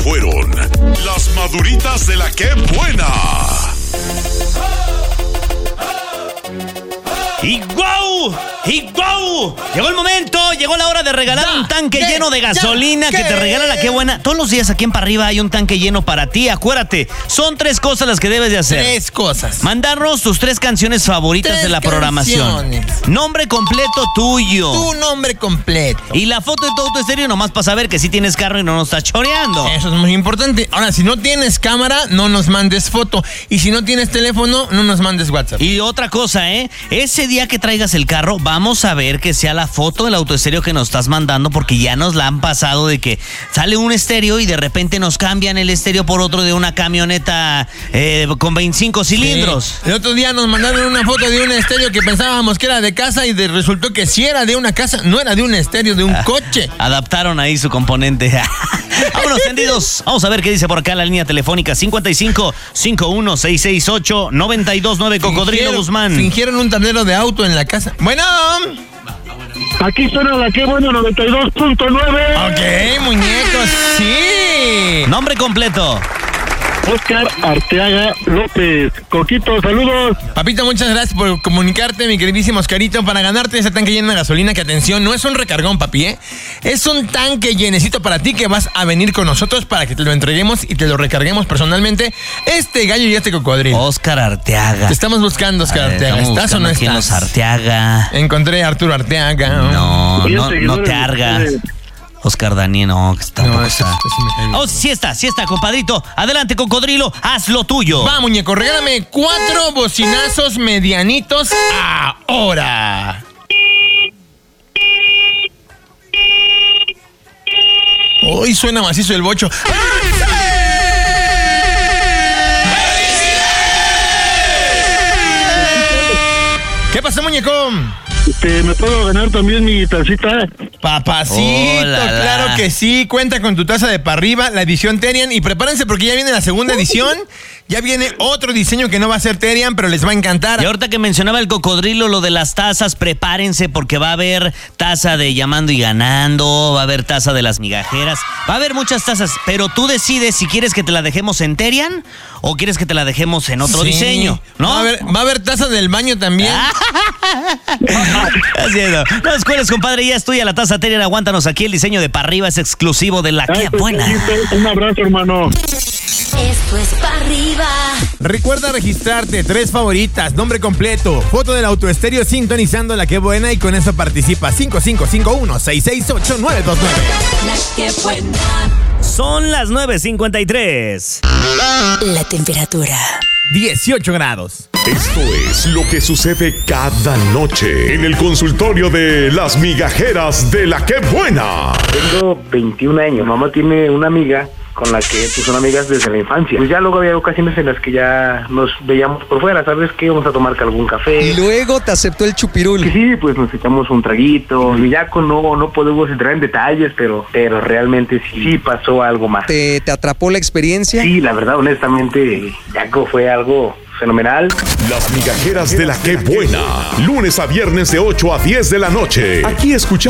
fueron las maduritas de la Qué Buena. ¡Y guau! Llegó el momento, llegó la hora de regalar un tanque lleno de gasolina que te regala la Qué Buena. Todos los días aquí en Pa' Arriba hay un tanque lleno para ti. Acuérdate, son 3 cosas las que debes de hacer. 3 cosas. Mandarnos tus 3 canciones favoritas de la programación. Nombre completo tuyo. Tu nombre completo. Y la foto de tu auto estéreo nomás para saber que sí tienes carro y no nos estás choreando. Eso es muy importante. Ahora, si no tienes cámara, no nos mandes foto. Y si no tienes teléfono, no nos mandes WhatsApp. Y otra cosa, ese día que traigas el carro, vamos a ver que sea la foto del autoestéreo que nos estás mandando, porque ya nos la han pasado de que sale un estéreo y de repente nos cambian el estéreo por otro de una camioneta con 25 cilindros. Sí. El otro día nos mandaron una foto de un estéreo que pensábamos que era de casa y resultó que sí era de una casa, no era de un estéreo, de un coche. Adaptaron ahí su componente. Vámonos, tendidos. Vamos a ver qué dice por acá la línea telefónica 55 51 668 929 Cocodrilo Guzmán. Fingieron un tablero de auto en la casa. Bueno. Aquí suena la Qué Buena 92.9. Ok, muñecos, sí. Nombre completo. Oscar Arteaga López. Coquito, saludos. Papito, muchas gracias por comunicarte, mi queridísimo Oscarito, para ganarte ese tanque lleno de gasolina. Que atención, no es un recargón, papi, es un tanque llenecito para ti que vas a venir con nosotros para que te lo entreguemos y te lo recarguemos personalmente. Este gallo y este cocodrilo. Oscar Arteaga. Te estamos buscando, Oscar Arteaga. ¿Estás o no estás? Los Arteaga. Encontré a Arturo Arteaga. No te arga. Oscar Daniel, no, que tampoco está. Sí está, compadrito. Adelante, Cocodrilo, haz lo tuyo. Va, muñeco, regálame 4 bocinazos medianitos ahora. Hoy suena macizo el bocho. ¿Qué pasó, muñeco? ¿Me puedo ganar también mi tacita? Papacito, claro que sí. Cuenta con tu taza de Pa' Arriba, la edición Terian. Y prepárense porque ya viene la segunda edición. Ya viene otro diseño que no va a ser Terian, pero les va a encantar. Y ahorita que mencionaba el Cocodrilo, lo de las tazas, prepárense porque va a haber taza de Llamando y Ganando, va a haber taza de Las Migajeras, va a haber muchas tazas, pero tú decides si quieres que te la dejemos en Terian o quieres que te la dejemos en otro diseño, ¿no? Va a haber taza del baño también. Así es, no descuides, compadre, ya es tuya la taza Terian, aguántanos aquí, el diseño de Pa' Arriba es exclusivo de la Qué Buena. Un abrazo, hermano. Esto es Pa' Arriba. Recuerda registrarte, 3 favoritas, nombre completo, foto del autoestéreo sintonizando la Qué Buena y con eso participa 5551-668-929. La Qué Buena. Son las 9:53. La temperatura 18 grados. Esto es lo que sucede cada noche en el consultorio de Las Migajeras de la Qué Buena. Tengo 21 años. Mamá tiene una amiga con la que son amigas desde la infancia. Pues ya luego había ocasiones en las que ya nos veíamos por fuera, ¿sabes qué? Vamos a tomar algún café. Y luego te aceptó el chupirul. Que sí, pues nos echamos un traguito. Y Yaco no podemos entrar en detalles, pero realmente sí pasó algo más. ¿Te atrapó la experiencia? Sí, la verdad, honestamente, Yaco fue algo fenomenal. Las Migajeras de la Qué Buena. Lunes a viernes de 8 a 10 de la noche. Aquí escuchamos